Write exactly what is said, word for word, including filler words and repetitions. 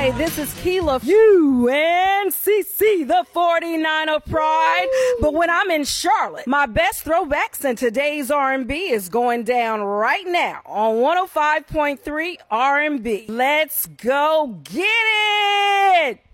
Hey, this is Keela, U N C C, the forty-niner Pride. But when I'm in Charlotte, my best throwbacks in today's R and B is going down right now on one oh five point three R and B. Let's go get it!